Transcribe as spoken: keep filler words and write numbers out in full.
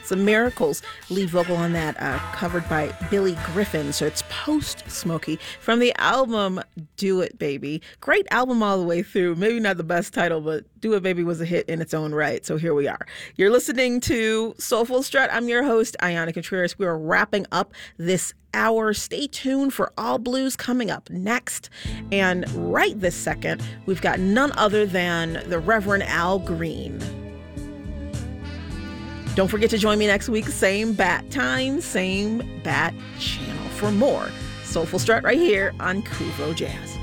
Some Miracles, lead vocal on that, uh, covered by Billy Griffin. So it's post-Smokey from the album Do It Baby. Great album all the way through. Maybe not the best title, but Do It Baby was a hit in its own right. So here we are. You're listening to Soulful Strut. I'm your host, Ayana Contreras. We are wrapping up this hour. Stay tuned for All Blues coming up next. And right this second, we've got none other than the Reverend Al Green. Don't forget to join me next week, same bat time, same bat channel for more Soulful Strut right here on Kuvo Jazz.